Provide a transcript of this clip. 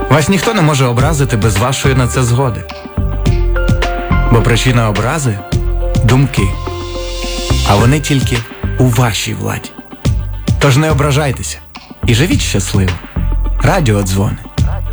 Вас ніхто не може образити без вашої на це згоди. Бо причина образи – думки. А вони тільки у вашій владі. Тож не ображайтеся і живіть щасливо. Радіо дзвони.